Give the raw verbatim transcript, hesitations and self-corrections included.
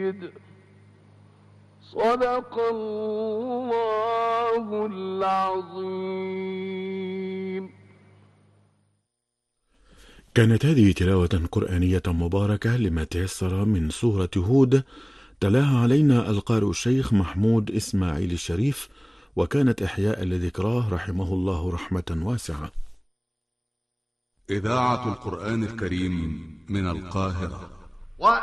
شديد. صدق الله العظيم. كانت هذه تلاوة قرآنية مباركة لما تيسر من سورة هود، تلاها علينا القارئ الشيخ محمود إسماعيل الشريف، وكانت إحياء لذكراه رحمه الله رحمة واسعة. إذاعة القرآن الكريم من القاهرة.